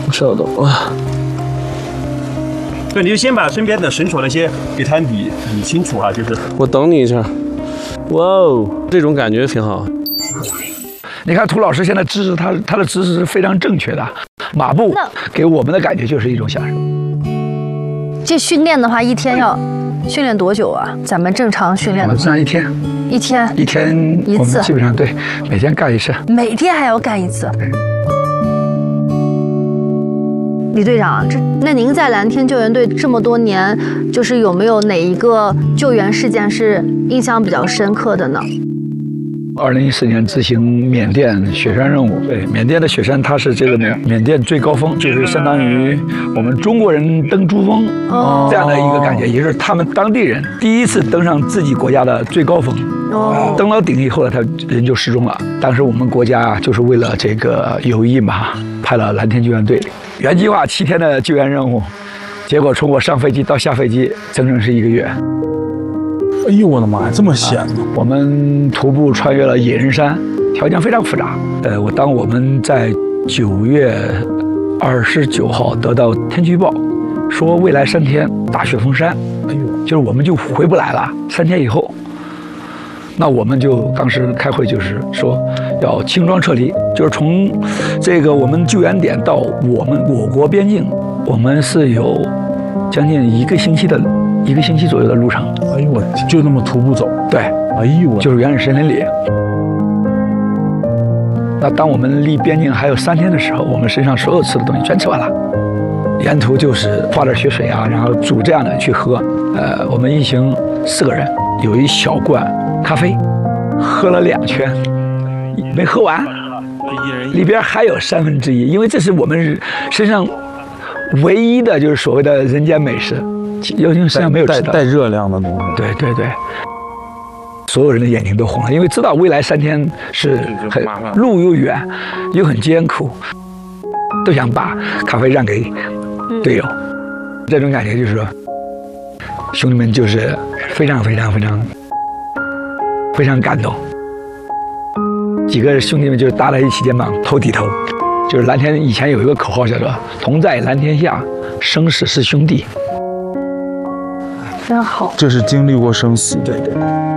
稍等啊。 对，你就先把身边的绳索那些给它理清楚啊，就是。 我等你一下。哇哦，这种感觉挺好。 你看涂老师现在姿势，他的姿势是非常正确的，马步给我们的感觉就是一种享受。 这训练的话，一天要训练多久啊？咱们正常训练的我们正常一天一次， 我们基本上对，每天干一次。 每天还要干一次。李队长，那您在蓝天救援队这么多年，就是有没有哪一个救援事件是印象比较深刻的呢 ？2014年执行缅甸雪山任务，对，缅甸的雪山它是这个缅甸最高峰，就是相当于我们中国人登珠峰这样的一个感觉，也是他们当地人第一次登上自己国家的最高峰。登到顶以后呢，他人就失踪了。当时我们国家就是为了这个友谊嘛，派了蓝天救援队，原计划7天的救援任务，结果从我上飞机到下飞机整整是1个月。 哎呦我的妈呀，这么险呢！ 我们徒步穿越了野人山，条件非常复杂。当我们在9月29号得到天气预报，说未来3天大雪封山，哎呦，就是我们就回不来了。3天以后，那我们就当时开会就是说要轻装撤离，就是从这个我们救援点到我国边境，我们是有将近1个星期左右的路程。 哎呦我，就那么徒步走？ 对， 哎呦我， 就是原始森林里。那当我们离边境还有3天的时候，我们身上所有吃的东西全吃完了，沿途就是花点雪水啊，然后煮这样的去喝。我们一行4个人，有一小罐咖啡，喝了2圈，没喝完，里边还有1/3，因为这是我们身上唯一的就是所谓的人间美食。因为身上没有带热量的东西。 对对对，所有人的眼睛都红了，因为知道未来3天是很路又远又很艰苦，都想把咖啡让给队友。这种感觉就是说，兄弟们就是非常感动。几个兄弟们就搭在一起，肩膀头抵头。就是蓝天以前有一个口号叫做“同在蓝天下，生死是兄弟”。 真好， 这是经历过生死。 对对。